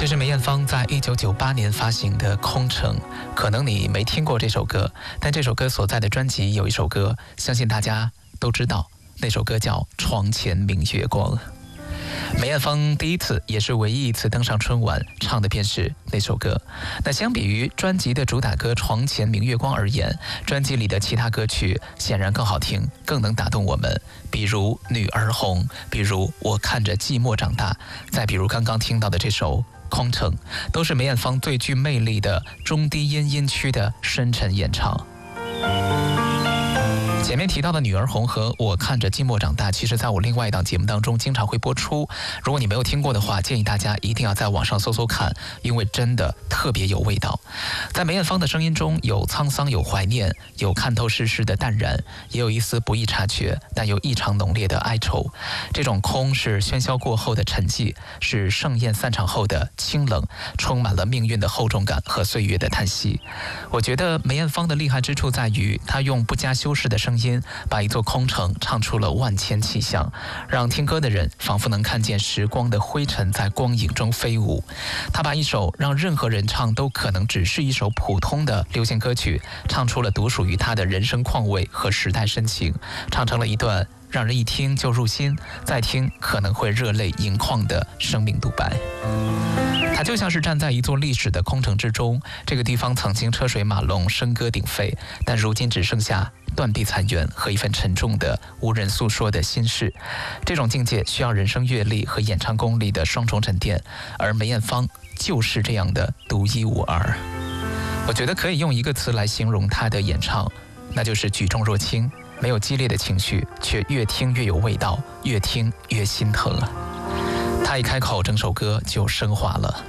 这是梅艳芳在1998年发行的《空城》，可能你没听过这首歌，但这首歌所在的专辑有一首歌，相信大家都知道，那首歌叫《床前明月光》。梅艳芳第一次也是唯一一次登上春晚，唱的便是那首歌。那相比于专辑的主打歌《床前明月光》而言，专辑里的其他歌曲显然更好听，更能打动我们。比如《女儿红》，比如《我看着寂寞长大》，再比如刚刚听到的这首《空城》，都是梅艳芳最具魅力的中低音区的深沉演唱。前面提到的《女儿红》和《我看着寂寞长大》，其实在我另外一档节目当中经常会播出。如果你没有听过的话，建议大家一定要在网上搜搜看，因为真的特别有味道。在梅艳芳的声音中，有沧桑，有怀念，有看透世事的淡然，也有一丝不易察觉但又异常浓烈的哀愁。这种空是喧嚣过后的沉寂，是盛宴散场后的清冷，充满了命运的厚重感和岁月的叹息。我觉得梅艳芳的厉害之处在于，她用不加修饰的声音把一座空城唱出了万千气象，让听歌的人仿佛能看见时光的灰尘在光影中飞舞。他把一首让任何人唱都可能只是一首普通的流行歌曲，唱出了独属于他的人生况味和时代深情，唱成了一段让人一听就入心，再听可能会热泪盈眶的生命独白。它就像是站在一座历史的空城之中，这个地方曾经车水马龙，笙歌鼎沸，但如今只剩下断壁残垣和一份沉重的无人诉说的心事。这种境界需要人生阅历和演唱功力的双重沉淀，而梅艳芳就是这样的独一无二。我觉得可以用一个词来形容她的演唱，那就是举重若轻，没有激烈的情绪，却越听越有味道，越听越心疼。她一开口，整首歌就升华了。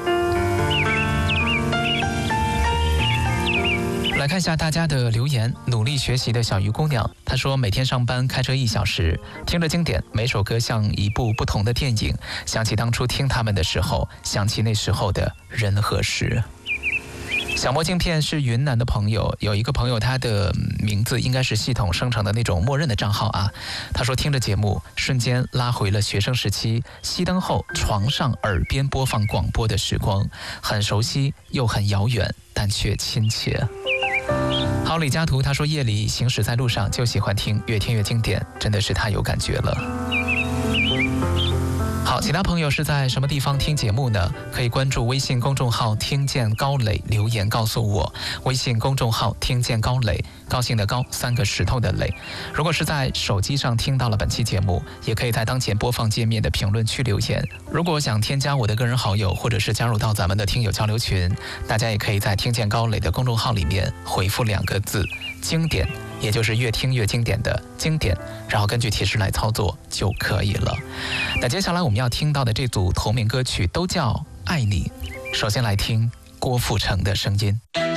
来看一下大家的留言。努力学习的小鱼姑娘，她说每天上班开车1小时，听着经典，每首歌像一部不同的电影，想起当初听他们的时候，想起那时候的人和事。小魔镜片是云南的朋友，有一个朋友他的名字应该是系统生成的那种默认的账号啊。他说听着节目瞬间拉回了学生时期，熄灯后床上耳边播放广播的时光，很熟悉又很遥远，但却亲切。好，李家图他说夜里行驶在路上就喜欢听，越听越经典，真的是太有感觉了。好，其他朋友是在什么地方听节目呢？可以关注微信公众号听见高磊，留言告诉我。微信公众号听见高磊，高兴的高，3个石头的磊。如果是在手机上听到了本期节目，也可以在当前播放界面的评论区留言。如果想添加我的个人好友，或者是加入到咱们的听友交流群，大家也可以在听见高磊的公众号里面回复2个字经典，也就是越听越经典的经典，然后根据提示来操作就可以了。那接下来我们要听到的这组同名歌曲都叫爱你。首先来听郭富城的声音。